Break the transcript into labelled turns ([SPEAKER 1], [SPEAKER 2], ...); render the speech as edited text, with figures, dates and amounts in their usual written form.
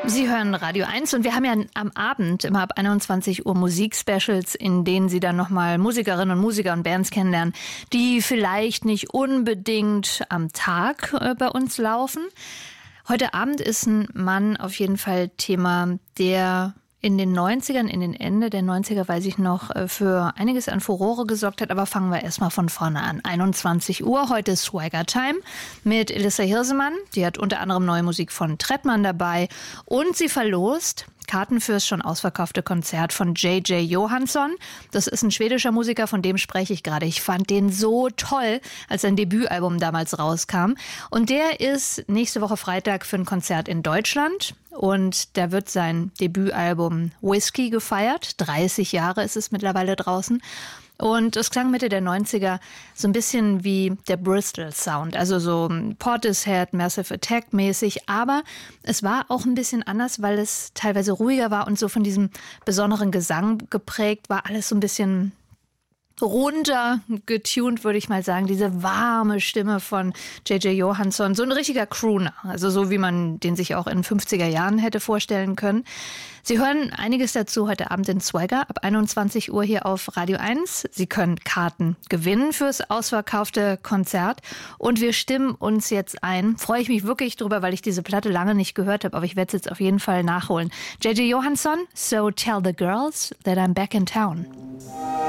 [SPEAKER 1] Sie hören Radio 1 und wir haben ja am Abend immer ab 21 Uhr Musikspecials, in denen Sie dann nochmal Musikerinnen und Musiker und Bands kennenlernen, die vielleicht nicht unbedingt am Tag bei uns laufen. Heute Abend ist ein Mann auf jeden Fall Thema, der in den 90ern, in den Ende der 90er, weiß ich noch, für einiges an Furore gesorgt hat. Aber fangen wir erstmal von vorne an. 21 Uhr, heute ist Swagger Time mit Elissa Hirsemann. Die hat unter anderem neue Musik von Trettmann dabei. Und sie verlost Karten fürs schon ausverkaufte Konzert von J.J. Johansson. Das ist ein schwedischer Musiker, von dem spreche ich gerade. Ich fand den so toll, als sein Debütalbum damals rauskam. Und der ist nächste Woche Freitag für ein Konzert in Deutschland. Und da wird sein Debütalbum Whiskey gefeiert. 30 Jahre ist es mittlerweile draußen. Und es klang Mitte der 90er so ein bisschen wie der Bristol Sound, also so Portishead, Massive Attack mäßig. Aber es war auch ein bisschen anders, weil es teilweise ruhiger war und so von diesem besonderen Gesang geprägt war. Alles so ein bisschen runter getuned, würde ich mal sagen. Diese warme Stimme von J.J. Johansson, so ein richtiger Crooner. Also so, wie man den sich auch in den 50er Jahren hätte vorstellen können. Sie hören einiges dazu heute Abend in Swagger ab 21 Uhr hier auf Radio 1. Sie können Karten gewinnen fürs ausverkaufte Konzert. Und wir stimmen uns jetzt ein. Freue ich mich wirklich drüber, weil ich diese Platte lange nicht gehört habe. Aber ich werde es jetzt auf jeden Fall nachholen. J.J. Johansson, So Tell the Girls That I'm Back in Town.